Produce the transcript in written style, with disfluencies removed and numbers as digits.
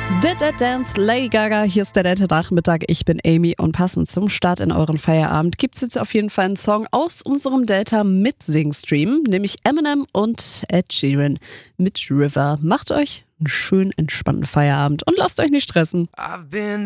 The Dead Dance, Lady Gaga, hier ist der Delta-Nachmittag. Ich bin Amy und passend zum Start in euren Feierabend gibt's jetzt auf jeden Fall einen Song aus unserem Delta-Mitsing-Stream, nämlich Eminem und Ed Sheeran mit River. Macht euch einen schönen, entspannten Feierabend und lasst euch nicht stressen. I've been